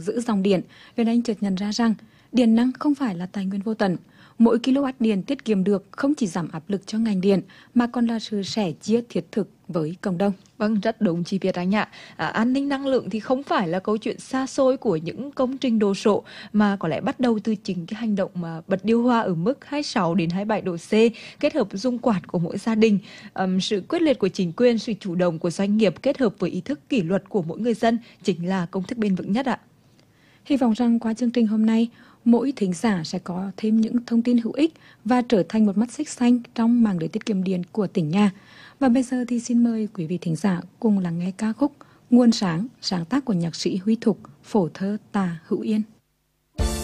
giữ dòng điện, Việt Anh chợt nhận ra rằng điện năng không phải là tài nguyên vô tận. Mỗi kW điện tiết kiệm được không chỉ giảm áp lực cho ngành điện mà còn là sự sẻ chia thiết thực với cộng đồng. Vâng, rất đúng chị Việt Anh ạ. An ninh năng lượng thì không phải là câu chuyện xa xôi của những công trình đồ sộ mà có lẽ bắt đầu từ chính cái hành động mà bật điều hòa ở mức 26 đến 27 độ C kết hợp dung quạt của mỗi gia đình. Sự quyết liệt của chính quyền, sự chủ động của doanh nghiệp kết hợp với ý thức kỷ luật của mỗi người dân chính là công thức bền vững nhất ạ. Hy vọng rằng qua chương trình hôm nay, mỗi thính giả sẽ có thêm những thông tin hữu ích và trở thành một mắt xích xanh trong mạng lưới tiết kiệm điện của tỉnh nhà. Và bây giờ thì xin mời quý vị thính giả cùng lắng nghe ca khúc Nguồn Sáng, sáng tác của nhạc sĩ Huy Thục, phổ thơ Tà Hữu Yên.